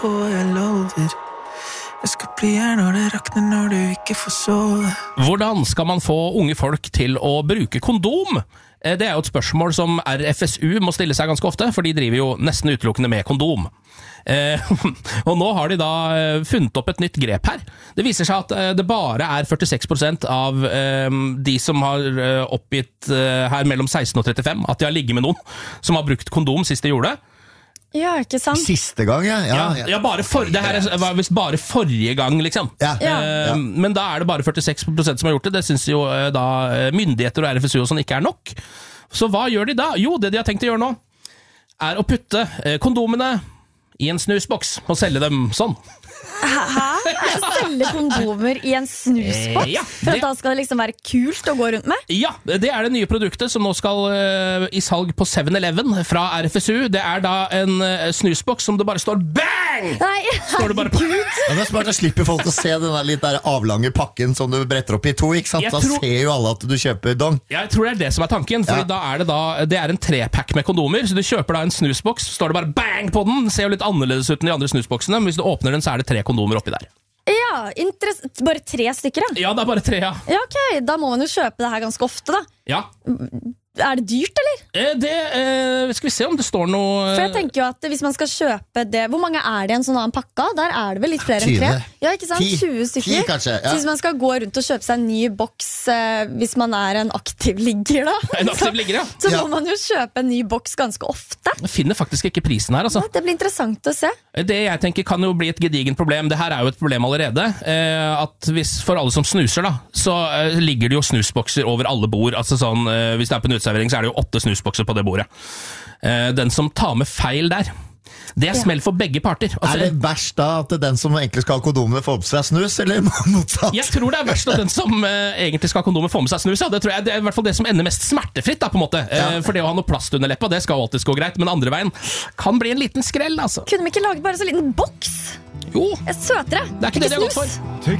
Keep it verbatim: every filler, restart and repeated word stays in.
og jeg lover jeg skal bli her når det rakner, når du ikke får sove. Hvordan skal man få unge folk til å bruke kondom? Det er jo et spørsmål som R F S U må stille seg ganske ofte, for de driver jo nesten utelukkende med kondom. Eh, og nå har de da funnet opp et nytt grep her. Det viser seg at det bare er førtiseks prosent av eh, de som har oppgitt eh, her mellom seksten og trettifem, at de har ligget med noen som har brukt kondom sist de gjorde det. Ja, ikke sant? Siste gang, ja. Ja, ja, ja bare for, det her var visst bare forrige gang, liksom. Ja. Ja. Eh, men da er det bare førtiseks prosent som har gjort det. Det synes jo eh, da myndigheter og R F S U og sånn ikke er nok. Så hva gjør de da? Jo, det de har tenkt å gjøre nå, er å putte eh, kondomene i en snusboks og selge dem sånn. Hæ? Selge kondomer i en snusboks? Eh, ja, For at da skal det liksom være kult å gå rundt med? Ja, det er det nye produktet som nå skal uh, i salg på seven eleven fra R F S U. Det er da en uh, snusboks som det bare står BANG! Nei, Står det bare på. Ja, det er smart, da slipper folk å se den der litt der avlange pakken som du bretter opp i to, ikke sant? Jeg Da tror- ser jo alle at du kjøper dong. Jeg tror det er det som er tanken, fordi Ja. da er det da det er en trepack med kondomer, så du kjøper da en snusboks, så står det bare BANG på den. Det ser jo litt annerledes ut enn de andre snusboksene, men hvis du åpner den, så er det tre kondomer oppi der. Ja, interess- bare tre stykker, ja. Ja, det er bare tre, ja. Ja, ok, da må man jo kjøpe det her ganske ofte, da. Ja. Er det dyrt, eller? Eh, Det, eh, skal vi se om det står noe For jeg tenker jo at hvis man skal kjøpe det hvor mange er det i en sånn annen pakka? Der er det vel litt flere enn tre? tyve. Ja, ikke sant? Ti. tjue stykker. Ti, kanskje, ja. Så hvis man skal gå rundt og kjøpe seg en ny boks eh, hvis man er en aktiv ligger, da, En aktiv ligger, ja. så Ja. må man jo kjøpe en ny boks ganske ofte. Jeg finner faktisk ikke prisen her, altså. Ja, det blir interessant å se. Det jeg tenker kan jo bli et gedigent problem. Det her er jo et problem allerede. Eh, at hvis for alle som snuser, da, så eh, ligger det jo snusbokser over alle bord. Altså sånn, eh, hvis det er på en uteservering, så er det jo åtte snusbokser på det bordet. Eh, den som tar med feil der, det er smell for begge parter. Altså, Er det verst da at den som egentlig skal ha kondomene får på seg snus, eller motsatt? jeg tror det er verst at den som eh, egentlig skal ha kondomer få med seg snus. Ja. Det, tror jeg, det er i hvert fall det som ender mest smertefritt, da, på en måte. Eh, Ja. for det å ha noe plast under leppa, det skal jo alltid gå greit, men andre veien kan bli en liten skrell, altså. Kunne vi ikke laget bare så liten boks? Jo, Søtere. det er ikke det de har gått snus. for. Take